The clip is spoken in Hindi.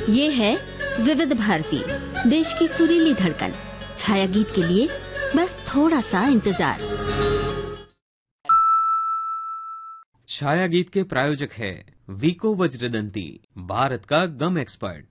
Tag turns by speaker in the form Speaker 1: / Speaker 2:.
Speaker 1: ये है विविध भारती, देश की सुरीली धड़कन। छाया गीत के लिए बस थोड़ा सा इंतजार।
Speaker 2: छाया गीत के प्रायोजक है वीको वज्रदंती, भारत का गम एक्सपर्ट।